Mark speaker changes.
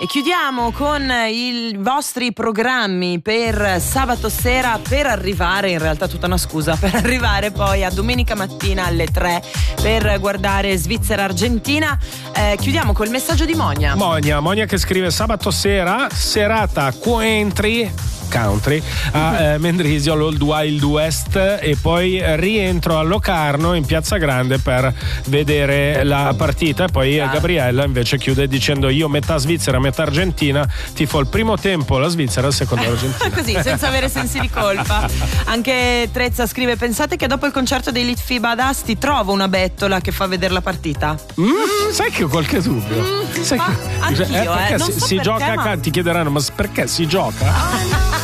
Speaker 1: E chiudiamo con i vostri programmi per sabato sera, per arrivare, in realtà tutta una scusa, per arrivare poi a domenica mattina alle 3 per guardare Svizzera-Argentina. Chiudiamo col messaggio di Monia.
Speaker 2: Monia che scrive: sabato sera, serata country a Mendrisio all'Old Wild West e poi rientro a Locarno in Piazza Grande per vedere la partita. E poi Gabriella invece chiude dicendo: io metà Svizzera metà Argentina, tifo il primo tempo la Svizzera, il secondo l'Argentina.
Speaker 1: Così, senza avere sensi di colpa. Anche Trezza scrive: pensate che dopo il concerto dei Litfiba ad Asti trovo una bettola che fa vedere la partita?
Speaker 2: Sai che ho qualche dubbio.
Speaker 1: Anch'io,
Speaker 2: perché
Speaker 1: non so
Speaker 2: si
Speaker 1: perché,
Speaker 2: gioca,
Speaker 1: ma...
Speaker 2: ti chiederanno: ma perché si gioca?